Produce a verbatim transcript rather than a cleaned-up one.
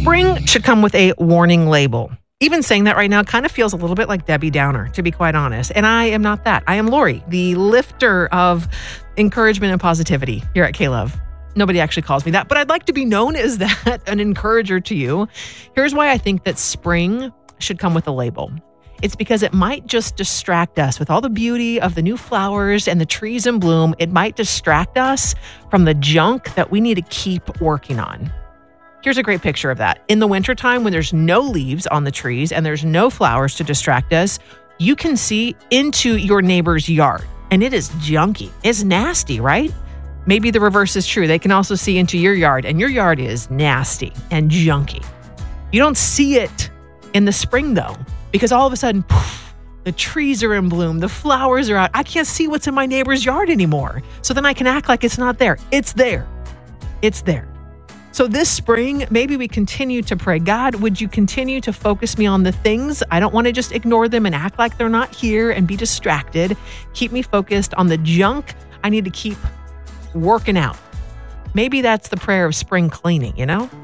Spring should come with a warning label. Even saying that right now kind of feels a little bit like Debbie Downer, to be quite honest. And I am not that. I am Lori, the lifter of encouragement and positivity here at K-Love. Nobody actually calls me that, but I'd like to be known as that, an encourager to you. Here's why I think that spring should come with a label. It's because it might just distract us with all the beauty of the new flowers and the trees in bloom. It might distract us from the junk that we need to keep working on. Here's a great picture of that. In the wintertime, when there's no leaves on the trees and there's no flowers to distract us, you can see into your neighbor's yard, and it is junky. It's nasty, right? Maybe the reverse is true. They can also see into your yard, and your yard is nasty and junky. You don't see it in the spring, though, because all of a sudden, poof, the trees are in bloom, the flowers are out. I can't see what's in my neighbor's yard anymore. So then I can act like it's not there. It's there. It's there. So this spring, maybe we continue to pray, God, would you continue to focus me on the things? I don't want to just ignore them and act like they're not here and be distracted. Keep me focused on the junk I need to keep working out. Maybe that's the prayer of spring cleaning, you know?